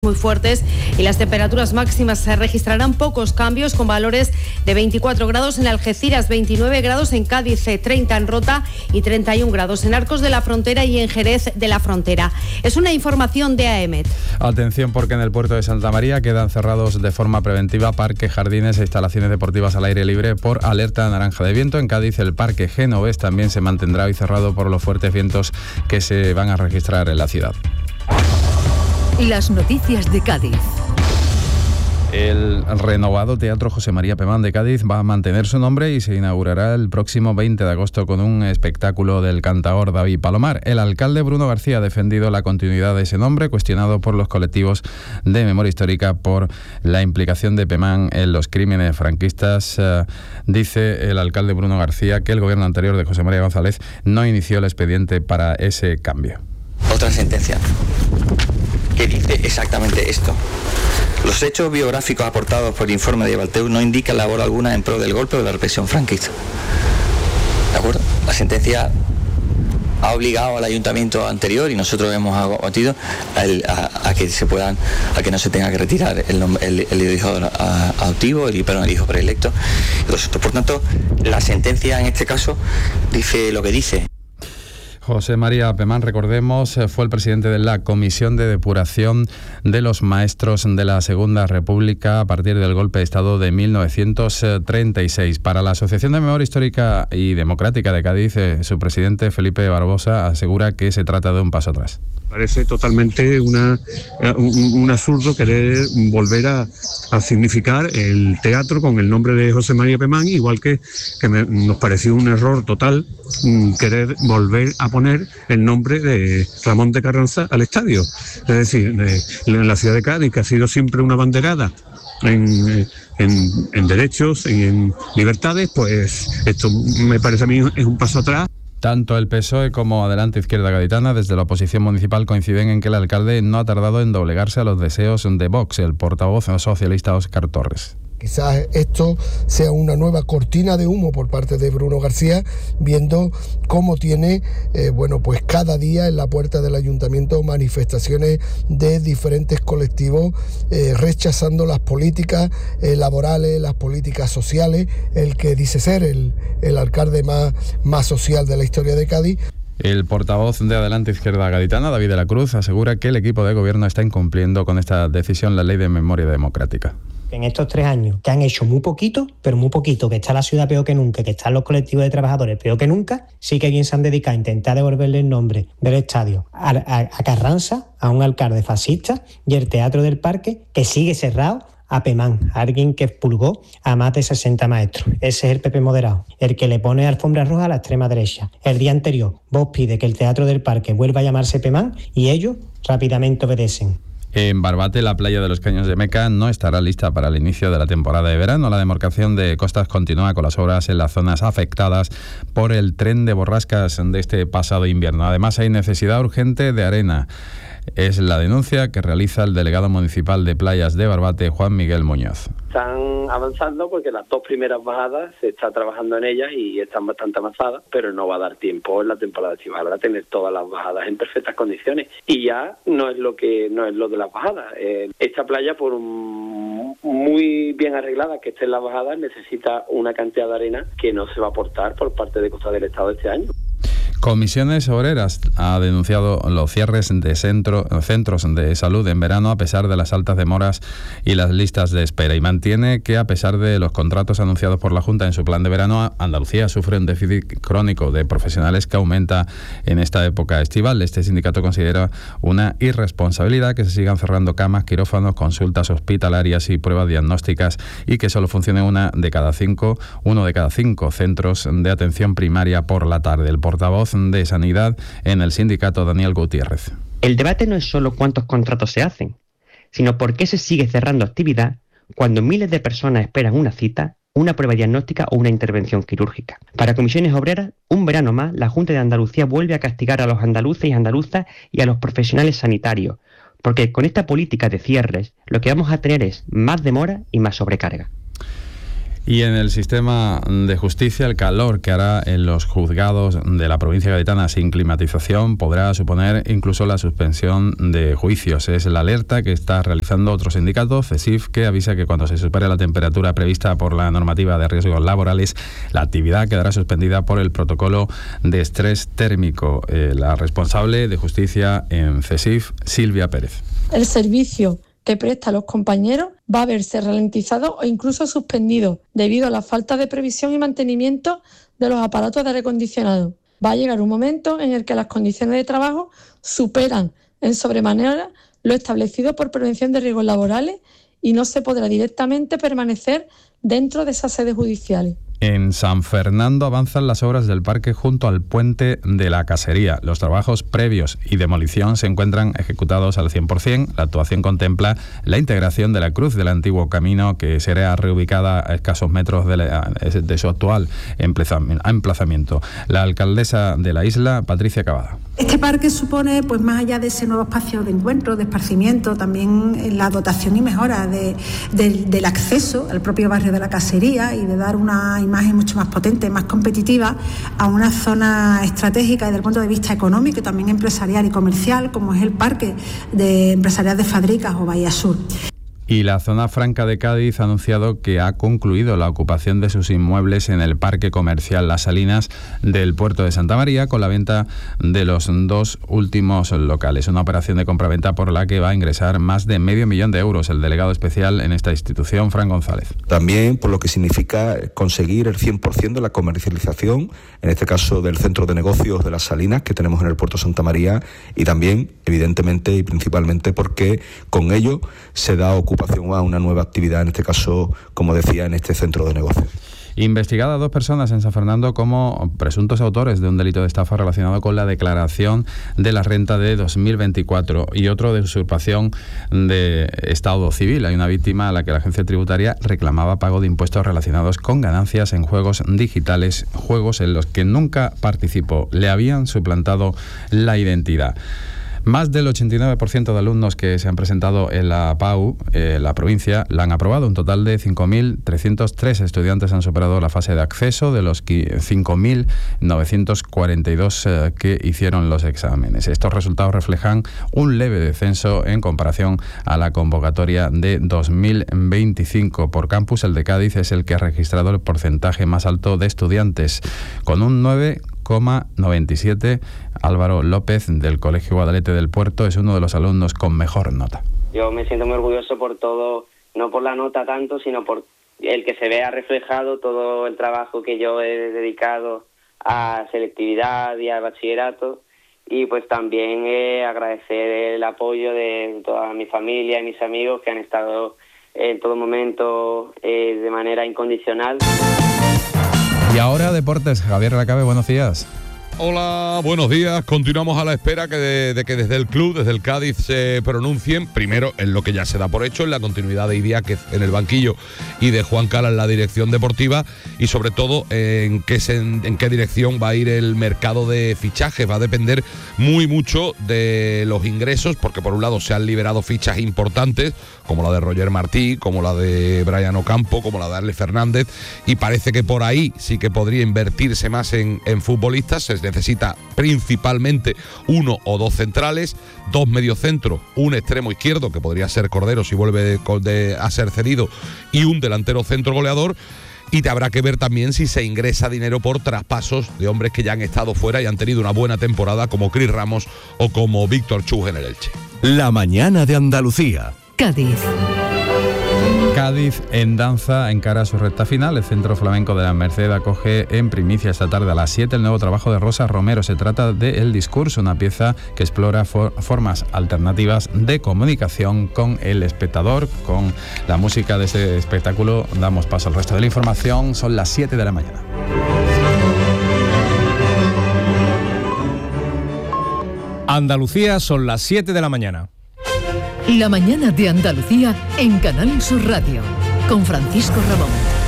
muy fuertes y las temperaturas máximas se registrarán pocos cambios, con valores de 24 grados en Algeciras, 29 grados en Cádiz, 30 en Rota y 31 grados en Arcos de la Frontera y en Jerez de la Frontera. Es una información de AEMET. Atención, porque en el puerto de Santa María quedan cerrados de forma preventiva parques, jardines e instalaciones deportivas al aire libre por alerta naranja de viento. En Cádiz, el parque Genovés también se mantendrá hoy cerrado por los fuertes vientos que se van a registrar en la ciudad. Las noticias de Cádiz. El renovado Teatro José María Pemán de Cádiz va a mantener su nombre y se inaugurará el próximo 20 de agosto con un espectáculo del cantaor David Palomar. El alcalde Bruno García ha defendido la continuidad de ese nombre, cuestionado por los colectivos de memoria histórica por la implicación de Pemán en los crímenes franquistas. Dice el alcalde Bruno García que el gobierno anterior de José María González no inició el expediente para ese cambio. Otra sentencia que dice exactamente esto. Los hechos biográficos aportados por el informe de Balteu no indican labor alguna en pro del golpe o de la represión franquista. ¿De acuerdo? La sentencia ha obligado al ayuntamiento anterior, y nosotros hemos abatido a que no se tenga que retirar el hijo adoptivo, el hijo preelecto. Por tanto, la sentencia en este caso dice lo que dice. José María Pemán, recordemos, fue el presidente de la Comisión de Depuración de los Maestros de la Segunda República a partir del golpe de Estado de 1936. Para la Asociación de Memoria Histórica y Democrática de Cádiz, su presidente Felipe Barbosa asegura que se trata de un paso atrás. Parece totalmente un absurdo querer volver a significar el teatro con el nombre de José María Pemán, igual que nos pareció un error total querer volver a poner el nombre de Ramón de Carranza al estadio. Es decir, en la ciudad de Cádiz, que ha sido siempre una banderada en derechos y en libertades, pues esto me parece a mí es un paso atrás. Tanto el PSOE como Adelante Izquierda Gaditana, desde la oposición municipal, coinciden en que el alcalde no ha tardado en doblegarse a los deseos de Vox. El portavoz socialista Óscar Torres. Quizás esto sea una nueva cortina de humo por parte de Bruno García, viendo cómo tiene, pues cada día en la puerta del ayuntamiento manifestaciones de diferentes colectivos rechazando las políticas laborales, las políticas sociales, el que dice ser el alcalde más social de la historia de Cádiz. El portavoz de Adelante Izquierda Gaditana, David de la Cruz, asegura que el equipo de gobierno está incumpliendo con esta decisión la Ley de Memoria Democrática. En estos 3 años, que han hecho muy poquito, que está la ciudad peor que nunca, que están los colectivos de trabajadores peor que nunca, sí que bien se han dedicado a intentar devolverle el nombre del estadio a Carranza, a un alcalde fascista, y el Teatro del Parque, que sigue cerrado, a Pemán, a alguien que expulgó a más de 60 maestros. Ese es el PP moderado, el que le pone alfombra roja a la extrema derecha. El día anterior, Vox pide que el Teatro del Parque vuelva a llamarse Pemán y ellos rápidamente obedecen. En Barbate, la playa de los Caños de Meca no estará lista para el inicio de la temporada de verano. La demarcación de costas continúa con las obras en las zonas afectadas por el tren de borrascas de este pasado invierno. Además, hay necesidad urgente de arena. Es la denuncia que realiza el delegado municipal de playas de Barbate, Juan Miguel Muñoz. Están avanzando porque las 2 primeras bajadas se está trabajando en ellas y están bastante avanzadas, pero no va a dar tiempo en la temporada estival a tener todas las bajadas en perfectas condiciones. Y ya no es lo de las bajadas. Esta playa, por muy bien arreglada que estén las bajadas, necesita una cantidad de arena que no se va a aportar por parte de Costa del Estado este año. Comisiones Obreras ha denunciado los cierres de centros de salud en verano a pesar de las altas demoras y las listas de espera, y mantiene que a pesar de los contratos anunciados por la Junta en su plan de verano, Andalucía sufre un déficit crónico de profesionales que aumenta en esta época estival. Este sindicato considera una irresponsabilidad que se sigan cerrando camas, quirófanos, consultas hospitalarias y pruebas diagnósticas y que solo funcione uno de cada cinco centros de atención primaria por la tarde. El portavoz de Sanidad en el sindicato, Daniel Gutiérrez. El debate no es solo cuántos contratos se hacen, sino por qué se sigue cerrando actividad cuando miles de personas esperan una cita, una prueba diagnóstica o una intervención quirúrgica. Para Comisiones Obreras, un verano más, la Junta de Andalucía vuelve a castigar a los andaluces y andaluzas y a los profesionales sanitarios, porque con esta política de cierres lo que vamos a tener es más demora y más sobrecarga. Y en el sistema de justicia, el calor que hará en los juzgados de la provincia gaditana sin climatización podrá suponer incluso la suspensión de juicios. Es la alerta que está realizando otro sindicato, CESIF, que avisa que cuando se supere la temperatura prevista por la normativa de riesgos laborales, la actividad quedará suspendida por el protocolo de estrés térmico. La responsable de justicia en CESIF, Silvia Pérez. El servicio que presta a los compañeros va a verse ralentizado o incluso suspendido debido a la falta de previsión y mantenimiento de los aparatos de aire acondicionado. Va a llegar un momento en el que las condiciones de trabajo superan en sobremanera lo establecido por prevención de riesgos laborales y no se podrá directamente permanecer dentro de esas sedes judiciales. En San Fernando avanzan las obras del parque junto al puente de la Casería. Los trabajos previos y demolición se encuentran ejecutados al 100%. La actuación contempla la integración de la cruz del antiguo camino, que será reubicada a escasos metros de su actual emplazamiento. La alcaldesa de la isla, Patricia Cavada. Este parque supone, pues más allá de ese nuevo espacio de encuentro, de esparcimiento, también la dotación y mejora del acceso al propio barrio de la Casería y de dar una imagen mucho más potente, más competitiva a una zona estratégica desde el punto de vista económico y también empresarial y comercial, como es el parque empresarial de Fadricas o Bahía Sur. Y la Zona Franca de Cádiz ha anunciado que ha concluido la ocupación de sus inmuebles en el parque comercial Las Salinas del puerto de Santa María, con la venta de los 2 últimos locales. Una operación de compraventa por la que va a ingresar más de $500,000 euros. El delegado especial en esta institución, Fran González. También por lo que significa conseguir el 100% de la comercialización, en este caso del centro de negocios de Las Salinas que tenemos en el puerto de Santa María, y también, evidentemente y principalmente, porque con ello se da ocupación a una nueva actividad, en este caso, como decía, en este centro de negocios. Investigadas 2 personas en San Fernando como presuntos autores de un delito de estafa relacionado con la declaración de la renta de 2024 y otro de usurpación de estado civil. Hay una víctima a la que la agencia tributaria reclamaba pago de impuestos relacionados con ganancias en juegos digitales, juegos en los que nunca participó. Le habían suplantado la identidad. Más del 89% de alumnos que se han presentado en la PAU, la provincia, la han aprobado. Un total de 5.303 estudiantes han superado la fase de acceso, de los 5.942 que hicieron los exámenes. Estos resultados reflejan un leve descenso en comparación a la convocatoria de 2025. Por campus, el de Cádiz es el que ha registrado el porcentaje más alto de estudiantes, con un 9,97. Álvaro López, del Colegio Guadalete del Puerto, es uno de los alumnos con mejor nota. Yo me siento muy orgulloso por todo, no por la nota tanto, sino por el que se vea reflejado todo el trabajo que yo he dedicado a selectividad y al bachillerato, y pues también agradecer el apoyo de toda mi familia y mis amigos que han estado en todo momento de manera incondicional. Y ahora deportes, Javier Lacabe, buenos días. Hola, buenos días. Continuamos a la espera de que desde el club, desde el Cádiz, se pronuncien, primero en lo que ya se da por hecho, en la continuidad de Idiáquez en el banquillo y de Juan Cala en la dirección deportiva, y sobre todo en qué dirección va a ir el mercado de fichajes. Va a depender mucho de los ingresos, porque por un lado se han liberado fichas importantes, como la de Roger Martí, como la de Brian Ocampo, como la de Arle Fernández, y parece que por ahí sí que podría invertirse más en futbolistas. Se necesita principalmente 1 o 2 centrales, 2 mediocentros, un extremo izquierdo, que podría ser Cordero si vuelve a ser cedido, y un delantero centro goleador. Y te habrá que ver también si se ingresa dinero por traspasos de hombres que ya han estado fuera y han tenido una buena temporada, como Cris Ramos o como Víctor Chug en el Elche. La mañana de Andalucía. Cádiz. Cádiz en danza encara su recta final. El Centro Flamenco de la Merced acoge en primicia esta tarde a las 7 el nuevo trabajo de Rosa Romero. Se trata de El Discurso, una pieza que explora formas alternativas de comunicación con el espectador. Con la música de este espectáculo damos paso al resto de la información. Son las 7 de la mañana. Andalucía, son las 7 de la mañana. La mañana de Andalucía en Canal Sur Radio, con Francisco Ramón.